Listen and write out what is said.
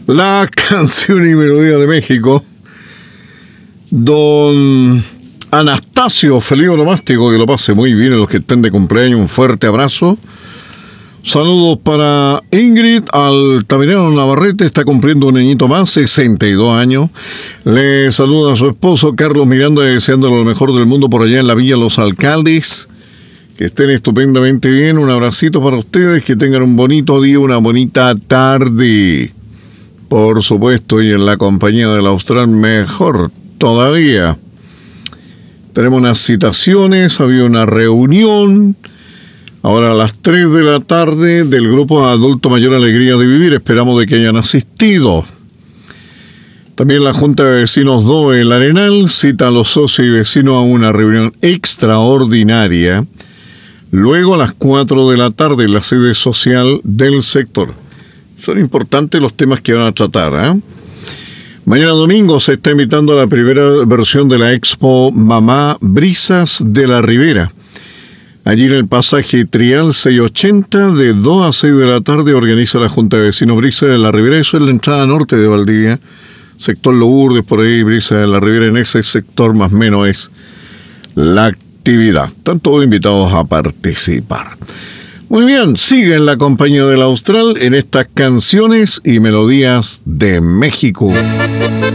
La canción y melodía de México. Don Anastasio, feliz onomástico, que lo pase muy bien en los que estén de cumpleaños. Un fuerte abrazo. Saludos para Ingrid Altamirano Navarrete, está cumpliendo un añito más, 62 años. Le saluda a su esposo Carlos Miranda, deseándole lo mejor del mundo por allá en la Villa Los Alcaldes. Que estén estupendamente bien. Un abracito para ustedes, que tengan un bonito día, una bonita tarde. Por supuesto, y en la compañía del Austral, mejor todavía. Tenemos unas citaciones, había una reunión. Ahora a las 3 de la tarde del grupo Adulto Mayor Alegría de Vivir. Esperamos de que hayan asistido. También la Junta de Vecinos 2 El Arenal cita a los socios y vecinos a una reunión extraordinaria. Luego a las 4 de la tarde en la sede social del sector. Son importantes los temas que van a tratar, ¿eh? Mañana domingo se está invitando a la primera versión de la Expo Mamá Brisas de la Ribera. Allí en el pasaje Trial 680, de 2 a 6 de la tarde, organiza la Junta de Vecinos Brisas de la Ribera. Eso es la entrada norte de Valdivia, sector Lourdes, por ahí, Brisas de la Ribera. En ese sector más o menos es la actividad. Están todos invitados a participar. Muy bien, sigue en la compañía del Austral en estas canciones y melodías de México.